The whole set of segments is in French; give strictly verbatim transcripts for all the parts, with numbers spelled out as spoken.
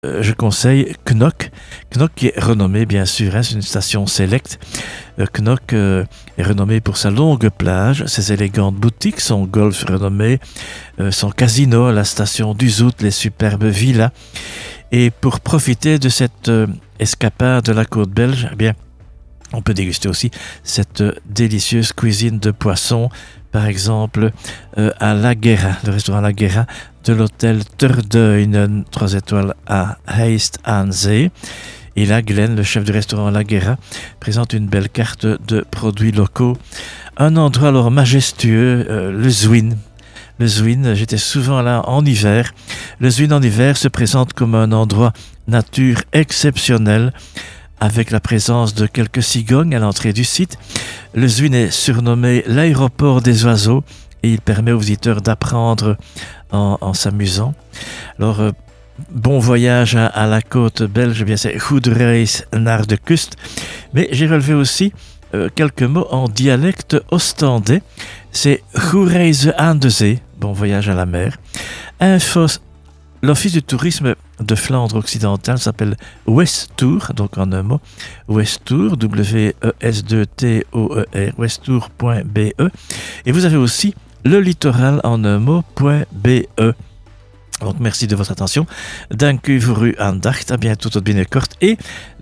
euh, je conseille Knock. Knock qui est renommé, bien sûr, hein, c'est une station select. Euh, Knock euh, est renommé pour sa longue plage, ses élégantes boutiques, son golf renommé, euh, son casino, la station du Zout, les superbes villas. Et pour profiter de cette euh, escapade de la côte belge, eh bien, on peut déguster aussi cette euh, délicieuse cuisine de poisson, par exemple euh, à La Guerra, le restaurant La Guerra de l'hôtel Terdeun, trois étoiles à Heist aan Zee. Et là, Glenn, le chef du restaurant La Guerra, présente une belle carte de produits locaux. Un endroit alors majestueux, euh, le Zwin. Le Zwin, j'étais souvent là en hiver. Le Zwin en hiver se présente comme un endroit nature exceptionnel, avec la présence de quelques cigognes à l'entrée du site. Le Zwin est surnommé l'aéroport des oiseaux et il permet aux visiteurs d'apprendre en, en s'amusant. Alors, euh, bon voyage à, à la côte belge, eh bien c'est Goed reis naar de kust. Mais j'ai relevé aussi euh, quelques mots en dialecte ostendais. C'est Goed reizen aan de zee, bon voyage à la mer. Infos, l'Office du tourisme de Flandre occidentale s'appelle Westour, donc en un mot, Westour, W E S deux T O E R, westour point B E. Et vous avez aussi le littoral en un mot, .be. Donc merci de votre attention. Dank u voor uw aandacht. À bientôt tot binnenkort. Et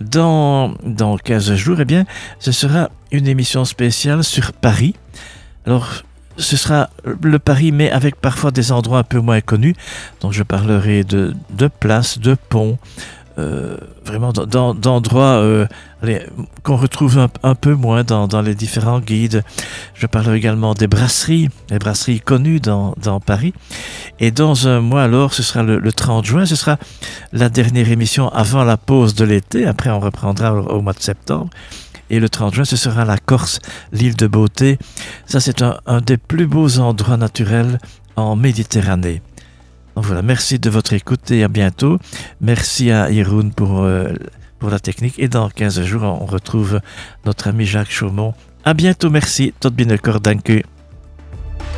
dans, dans quinze jours, eh bien, ce sera une émission spéciale sur Paris. Alors, ce sera le Paris, mais avec parfois des endroits un peu moins connus. Donc je parlerai de, de places, de ponts, euh, vraiment d'endroits euh, allez, qu'on retrouve un, un peu moins dans, dans les différents guides. Je parlerai également des brasseries, les brasseries connues dans, dans Paris. Et dans un mois alors, ce sera le, le trente juin, ce sera la dernière émission avant la pause de l'été. Après, on reprendra au, au mois de septembre. Et le trente juin, ce sera la Corse, l'île de Beauté. Ça, c'est un, un des plus beaux endroits naturels en Méditerranée. Donc voilà, merci de votre écoute et à bientôt. Merci à Jeroen pour, euh, pour la technique. Et dans quinze jours, on retrouve notre ami Jacques Chaumont. À bientôt, merci. Tot binnenkort, dank u.